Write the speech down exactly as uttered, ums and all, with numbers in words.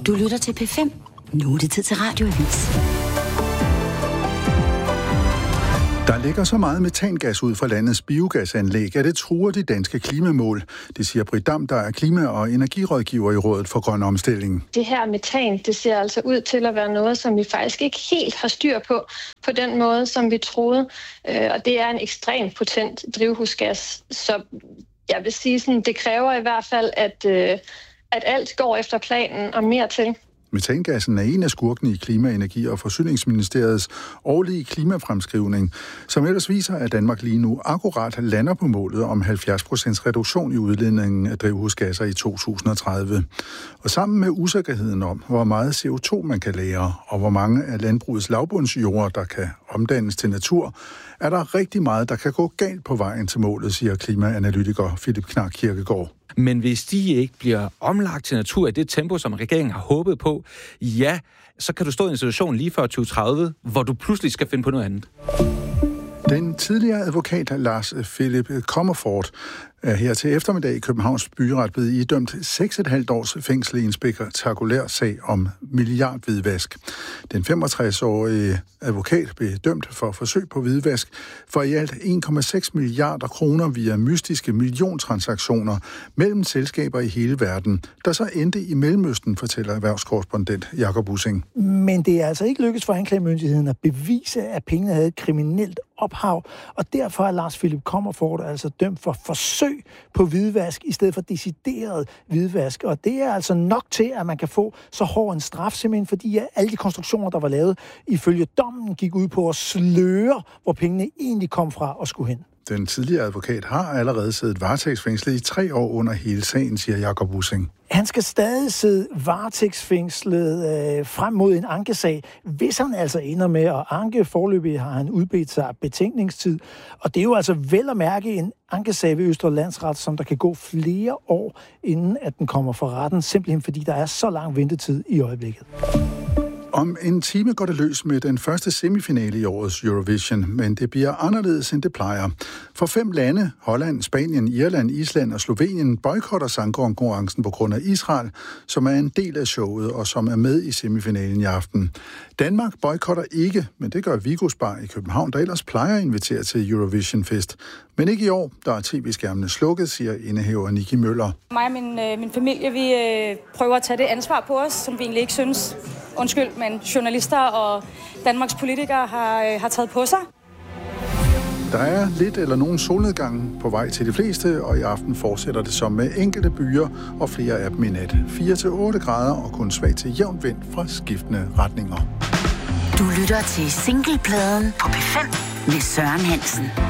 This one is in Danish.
Du lytter til P fem. Nu er det tid til Radioavis. Der ligger så meget metangas ud fra landets biogasanlæg, at det truer de danske klimamål. Det siger Britt Dam, der er klima- og energirådgiver i Rådet for Grøn Omstilling. Det her metan, det ser altså ud til at være noget, som vi faktisk ikke helt har styr på, på den måde, som vi troede. Og det er en ekstremt potent drivhusgas. Så jeg vil sige, sådan, det kræver i hvert fald, at, at alt går efter planen og mere til. Metangassen er en af skurkene i Klima-, Energi- og Forsyningsministeriets årlige klimafremskrivning, som ellers viser, at Danmark lige nu akkurat lander på målet om halvfjerds procent reduktion i udledningen af drivhusgasser i to tusind og tredive. Og sammen med usikkerheden om, hvor meget C O to man kan lagre, og hvor mange af landbrugets lavbundsjorder, der kan omdannes til natur, er der rigtig meget, der kan gå galt på vejen til målet, siger klimaanalytiker Philip Knark Kirkegaard. Men hvis de ikke bliver omlagt til natur i det tempo, som regeringen har håbet på, ja, så kan du stå i en situation lige før tyve tredive, hvor du pludselig skal finde på noget andet. Den tidligere advokat Lars Philip Comerford er her til eftermiddag i Københavns Byret blevet idømt seks komma fem års fængsel i en spektakulær sag om milliardhvidvask. Den femogtres-årige advokat blev dømt for forsøg på hvidvask for i alt en komma seks milliarder kroner via mystiske milliontransaktioner mellem selskaber i hele verden, der så endte i Mellemøsten, fortæller erhvervskorrespondent Jakob Ussing. Men det er altså ikke lykkedes for anklagemyndigheden at bevise, at pengene havde et kriminelt ophav, og derfor er Lars Philip Comerford altså dømt for forsøg på hvidvask i stedet for decideret hvidvask. Og det er altså nok til, at man kan få så hård en straf, simpelthen fordi alle de konstruktioner, der var lavet ifølge dommen, gik ud på at sløre, hvor pengene egentlig kom fra og skulle hen. Den tidligere advokat har allerede siddet varetægtsfængslet i tre år under hele sagen, siger Jakob Ussing. Han skal stadig sidde varetægtsfængslet øh, frem mod en ankesag, hvis han altså ender med at anke. Foreløbig har han udbedt sig betænkningstid. Og det er jo altså vel at mærke en ankesag ved Østre Landsret, som der kan gå flere år, inden at den kommer for retten, simpelthen fordi der er så lang ventetid i øjeblikket. Om en time går det løs med den første semifinale i årets Eurovision, men det bliver anderledes, end det plejer. For fem lande, Holland, Spanien, Irland, Island og Slovenien, boykotter sangkonkurrencen på grund af Israel, som er en del af showet og som er med i semifinalen i aften. Danmark boykotter ikke, men det gør Vigos Bar i København, der ellers plejer at invitere til Eurovision-fest. Men ikke i år, der er tv-skærmene slukket, siger indehaver Niki Møller. Mig og min, øh, min familie, vi øh, prøver at tage det ansvar på os, som vi egentlig ikke synes. Undskyld, men journalister og Danmarks politikere har, øh, har taget på sig. Der er lidt eller nogen solnedgang på vej til de fleste, og i aften fortsætter det som med enkelte byer og flere af dem i nat. fire til otte grader og kun svag til jævn vind fra skiftende retninger. Du lytter til Singlepladen på P fem med Søren Hansen.